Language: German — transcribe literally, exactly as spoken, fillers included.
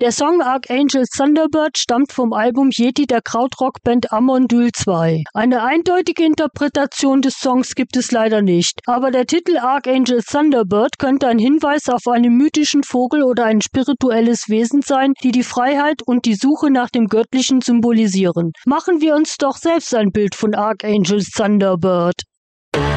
Der Song Archangel Thunderbird stammt vom Album Yeti der Krautrock-Band Amondyl zwei. Eine eindeutige Interpretation des Songs gibt es leider nicht, aber der Titel Archangel Thunderbird könnte ein Hinweis auf einen mythischen Vogel oder ein spirituelles Wesen sein, die die Freiheit und die Suche nach dem Göttlichen symbolisieren. Machen wir uns doch selbst ein Bild von Archangel Thunderbird.